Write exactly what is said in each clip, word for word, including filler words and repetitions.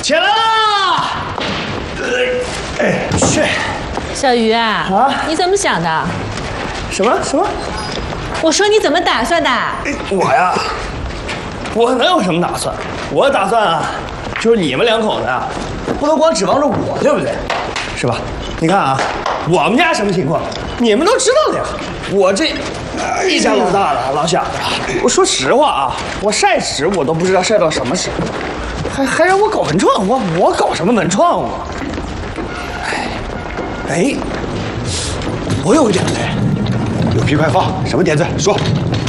起来啦！哎，去！ 小鱼啊，啊，你怎么想的？ 什么什么？ 我说你怎么打算的？ 我呀，我能有什么打算？我打算啊，就是你们两口子啊，不能光指望着我，对不对？是吧？你看啊，我们家什么情况，你们都知道的呀。我这一家老大了，老小的，我说实话啊，我晒纸我都不知道晒到什么时候，还还让我搞文创，我我搞什么文创啊？哎，哎，我有一点子， 有屁快放，什么点子说？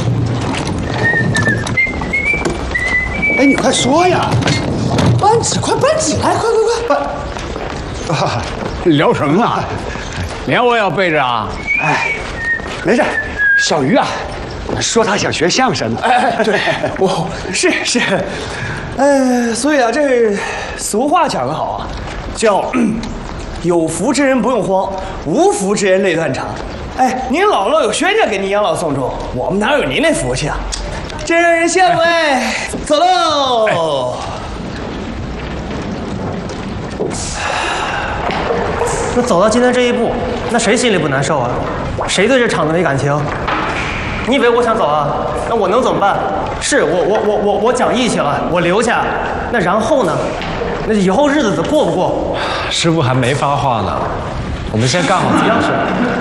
哎，你快说呀！ 搬纸，快搬纸来，快快快搬！ 啊， 聊什么呢？连我也要背着啊！ 哎，没事，小鱼啊，说他想学相声呢。 哎，对，我是是，呃，所以啊，这俗话讲得好啊，叫有福之人不用慌，无福之人泪断肠。哎，您姥姥有轩家给您养老送终，我们哪有您那福气啊？真让人羡慕哎！走喽。 那走到今天这一步，那谁心里不难受啊？谁对这厂子没感情？你以为我想走啊？那我能怎么办？是我我我我我讲义气了，我留下。那然后呢？那以后日子过不过？ 师傅还没发话呢，我们先干好自己的事。